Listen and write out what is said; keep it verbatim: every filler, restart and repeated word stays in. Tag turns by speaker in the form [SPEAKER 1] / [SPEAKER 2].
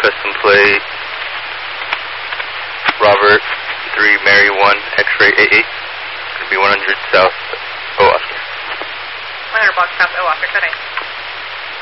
[SPEAKER 1] custom plate, Robert, three Mary one, X-ray eight eight. Gonna be one hundred South O Oscar.
[SPEAKER 2] one hundred block South O Oscar, setting.